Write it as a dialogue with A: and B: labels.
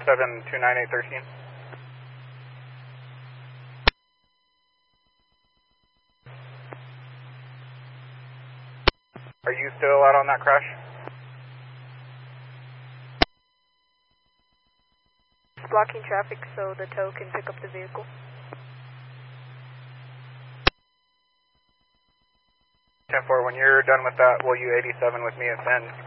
A: 29813. Are you still out on that crash?
B: It's blocking traffic so the tow can pick up the vehicle.
A: 10-4, when you're done with that, will you 87 with me and send